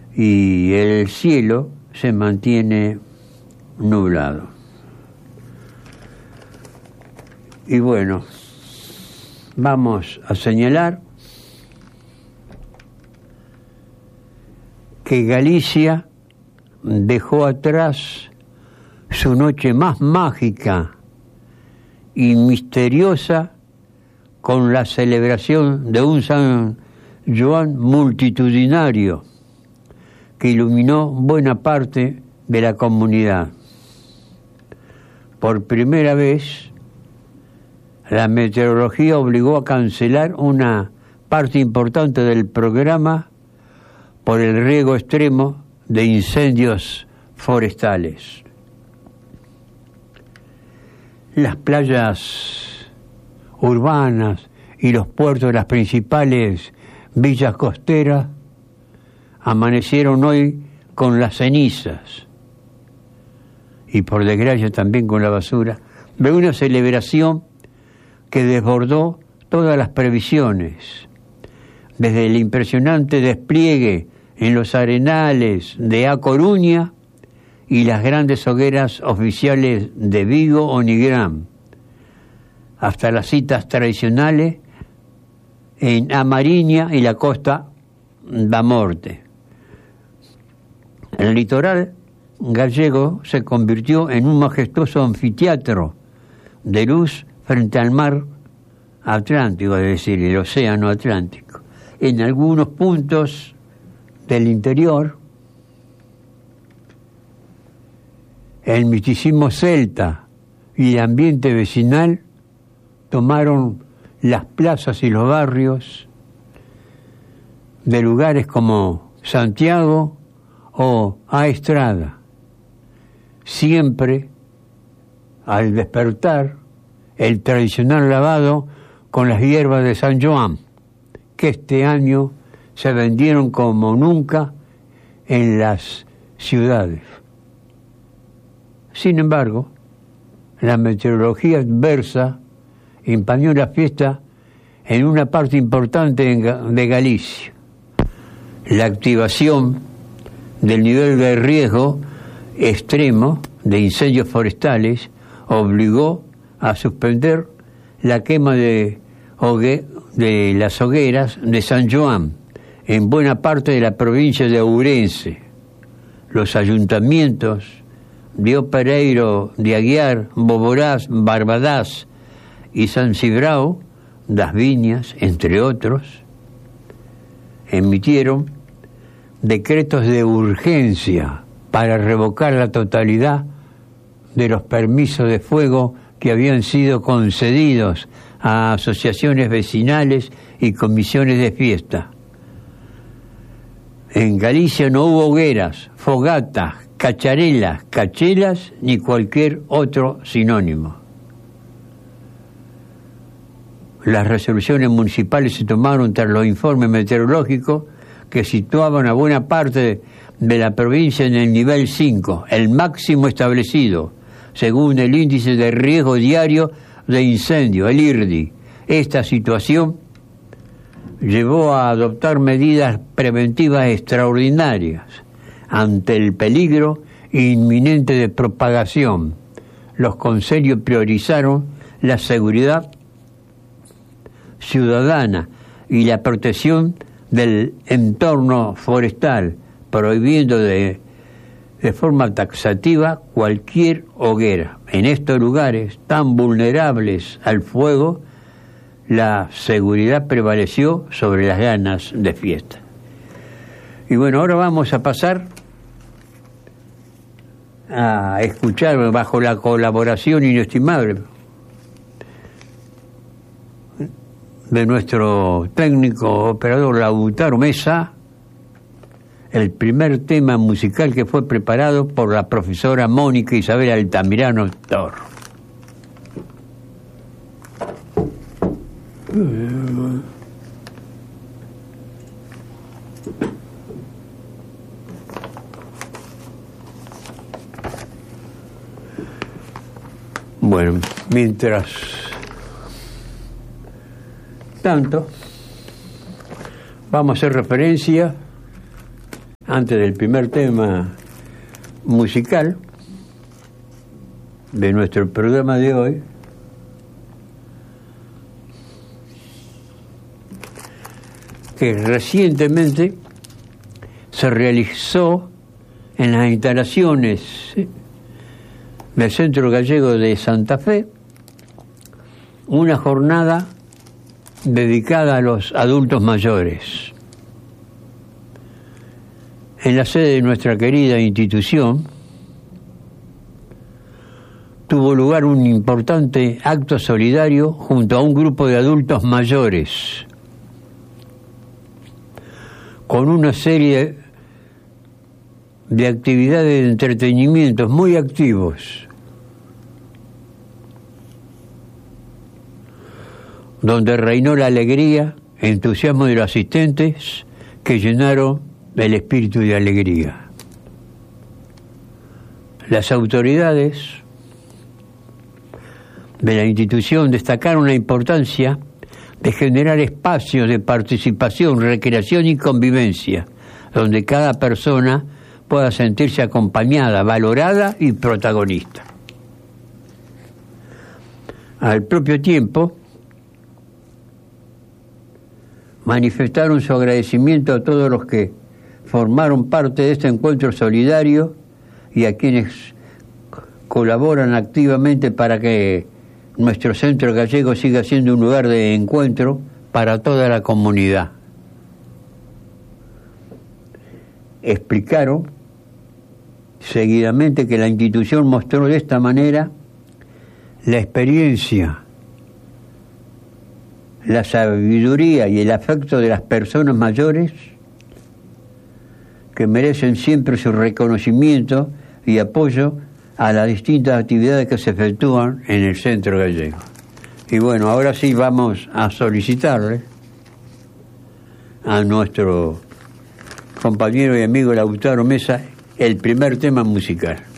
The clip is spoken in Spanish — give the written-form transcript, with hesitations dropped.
y el cielo se mantiene nublado. Y bueno, vamos a señalar que Galicia dejó atrás su noche más mágica y misteriosa con la celebración de un San Joan multitudinario que iluminó buena parte de la comunidad. Por primera vez, la meteorología obligó a cancelar una parte importante del programa por el riesgo extremo de incendios forestales. Las playas urbanas y los puertos de las principales villas costeras amanecieron hoy con las cenizas y por desgracia también con la basura de una celebración que desbordó todas las previsiones, desde el impresionante despliegue en los arenales de A Coruña y las grandes hogueras oficiales de Vigo o Nigrán, hasta las citas tradicionales en A Mariña y la Costa da Morte. El litoral gallego se convirtió en un majestuoso anfiteatro de luz frente al mar Atlántico, es decir, el océano Atlántico. En algunos puntos del interior, el misticismo celta y el ambiente vecinal tomaron las plazas y los barrios de lugares como Santiago o A Estrada. Siempre, al despertar, el tradicional lavado con las hierbas de San Joan, que este año se vendieron como nunca en las ciudades. Sin embargo, la meteorología adversa empañó la fiesta en una parte importante de Galicia. La activación del nivel de riesgo extremo de incendios forestales obligó a suspender la quema de las hogueras de San Joan en buena parte de la provincia de Ourense. Los ayuntamientos de O Pereiro de Aguiar, Boborás, Barbadás y San Cibrao das Viñas, entre otros, emitieron decretos de urgencia para revocar la totalidad de los permisos de fuego que habían sido concedidos a asociaciones vecinales y comisiones de fiesta. En Galicia no hubo hogueras, fogatas, cacharelas, cachelas ni cualquier otro sinónimo. Las resoluciones municipales se tomaron tras los informes meteorológicos que situaban a buena parte de la provincia en el nivel 5, el máximo establecido, según el índice de riesgo diario de incendio, el IRDI. Esta situación llevó a adoptar medidas preventivas extraordinarias ante el peligro inminente de propagación. Los consejos priorizaron la seguridad ciudadana y la protección del entorno forestal, prohibiendo de forma taxativa cualquier hoguera. En estos lugares tan vulnerables al fuego, la seguridad prevaleció sobre las ganas de fiesta. Y bueno, ahora vamos a pasar a escuchar, bajo la colaboración inestimable de nuestro técnico operador Lautaro Mesa, el primer tema musical que fue preparado por la profesora Mónica Isabel Altamirano Torro. Bueno, mientras tanto, vamos a hacer referencia antes del primer tema musical de nuestro programa de hoy, que recientemente se realizó en las instalaciones del Centro Gallego de Santa Fe una jornada dedicada a los adultos mayores. En la sede de nuestra querida institución tuvo lugar un importante acto solidario junto a un grupo de adultos mayores, con una serie de actividades de entretenimientos muy activos, donde reinó la alegría, entusiasmo de los asistentes que llenaron el espíritu de alegría. Las autoridades de la institución destacaron la importancia de generar espacios de participación, recreación y convivencia, donde cada persona pueda sentirse acompañada, valorada y protagonista. Al propio tiempo, manifestaron su agradecimiento a todos los que formaron parte de este encuentro solidario y a quienes colaboran activamente para que nuestro centro gallego siga siendo un lugar de encuentro para toda la comunidad. Explicaron seguidamente que la institución mostró de esta manera la experiencia, la sabiduría y el afecto de las personas mayores, que merecen siempre su reconocimiento y apoyo a las distintas actividades que se efectúan en el Centro Gallego. Y bueno, ahora sí vamos a solicitarle a nuestro compañero y amigo Lautaro Mesa el primer tema musical.